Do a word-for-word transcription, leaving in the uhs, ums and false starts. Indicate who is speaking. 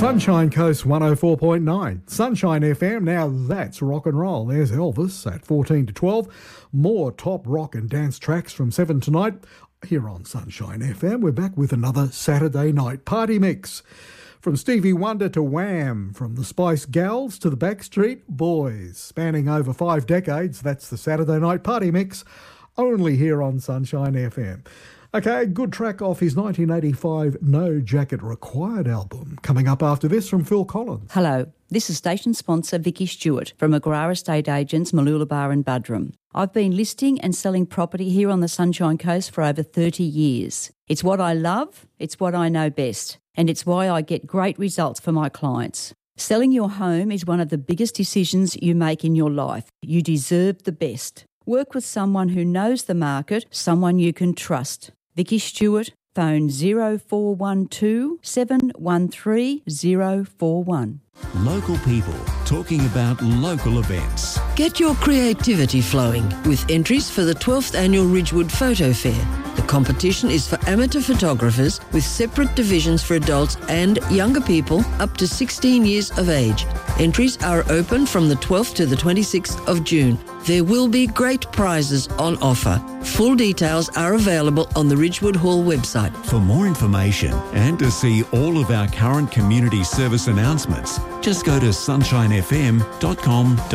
Speaker 1: Sunshine Coast one oh four point nine. Sunshine F M, now that's rock and roll. There's Elvis at fourteen to twelve. More top rock and dance tracks from seven tonight here on Sunshine F M. We're back with another Saturday night party mix. From Stevie Wonder to Wham, from the Spice Girls to the Backstreet Boys. Spanning over five decades, that's the Saturday night party mix, only here on Sunshine F M. Okay, good track off his nineteen eighty-five No Jacket Required album. Coming up after this from Phil Collins.
Speaker 2: Hello, this is station sponsor Vicky Stewart from McGrath Estate Agents, Mooloolaba and Buderim. I've been listing and selling property here on the Sunshine Coast for over thirty years. It's what I love, it's what I know best, and it's why I get great results for my clients. Selling your home is one of the biggest decisions you make in your life. You deserve the best. Work with someone who knows the market, someone you can trust. Vicky Stewart, phone zero four one two, seven one three zero four one.
Speaker 3: Local people talking about local events.
Speaker 4: Get your creativity flowing with entries for the twelfth Annual Ridgewood Photo Fair. The competition is for amateur photographers with separate divisions for adults and younger people up to sixteen years of age. Entries are open from the twelfth to the twenty-sixth of June. There will be great prizes on offer. Full details are available on the Ridgewood Hall website.
Speaker 3: For more information and to see all of our current community service announcements, just go to sunshine f m dot com dot a u.